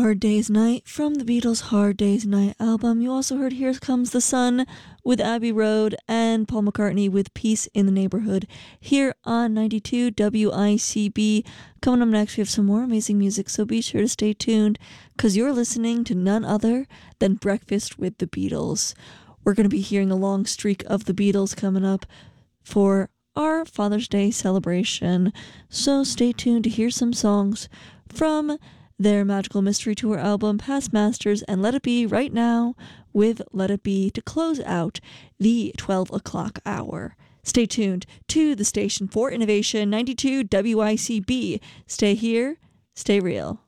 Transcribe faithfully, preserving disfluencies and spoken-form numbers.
Hard Day's Night from the Beatles' Hard Day's Night album. You also heard Here Comes the Sun with Abbey Road and Paul McCartney with Peace in the Neighborhood here on ninety-two W I C B. Coming up next, we have some more amazing music, so be sure to stay tuned because you're listening to none other than Breakfast with the Beatles. We're going to be hearing a long streak of the Beatles coming up for our Father's Day celebration, so stay tuned to hear some songs from their Magical Mystery Tour album, Past Masters, and Let It Be right now with Let It Be to close out the twelve o'clock hour. Stay tuned to the station for innovation, ninety-two W I C B. Stay here, stay real.